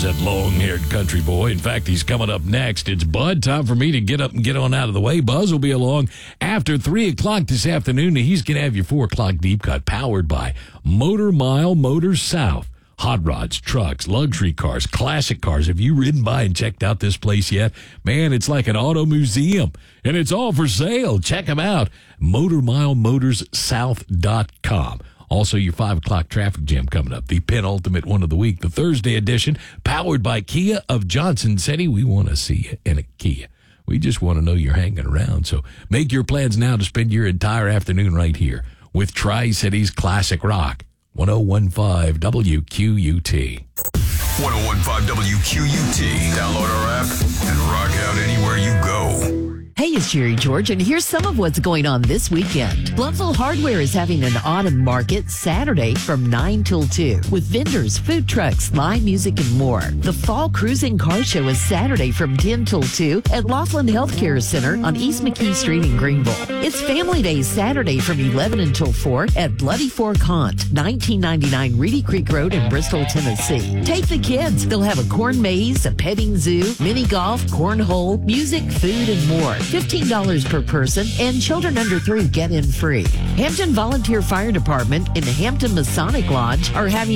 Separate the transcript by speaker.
Speaker 1: Motors, that long-haired country boy. In fact, he's coming up next. It's Bud. Time for me to get up and get on out of the way. Buzz will be along after 3 o'clock this afternoon. He's going to have your 4 o'clock deep cut powered by Motor Mile Motors South. Hot rods, trucks, luxury cars, classic cars. Have you ridden by and checked out this place yet? Man, it's like an auto museum, and it's all for sale. Check them out. MotorMileMotorsSouth.com. Also, your 5 o'clock traffic jam coming up, the penultimate one of the week, the Thursday edition, powered by Kia of Johnson City. We want to see you in a Kia. We just want to know you're hanging around. So make your plans now to spend your entire afternoon right here with Tri-Cities Classic Rock. 1015 WQUT.
Speaker 2: 1015 WQUT. Download our app and rock out anywhere you go.
Speaker 3: Hey, it's Jerry George, and here's some of what's going on this weekend. Blountville Hardware is having an autumn market Saturday from 9 till 2 with vendors, food trucks, live music, and more. The Fall Cruising Car Show is Saturday from 10 till 2 at Laughlin Healthcare Center on East McKee Street in Greenville. It's Family Day Saturday from 11 until 4 at Bloody Fork Haunt, 1999 Reedy Creek Road in Bristol, Tennessee. Take the kids. They'll have a corn maze, a petting zoo, mini golf, cornhole, music, food, and more. $15 per person, and children under 3 get in free. Hampton Volunteer Fire Department and the Hampton Masonic Lodge are having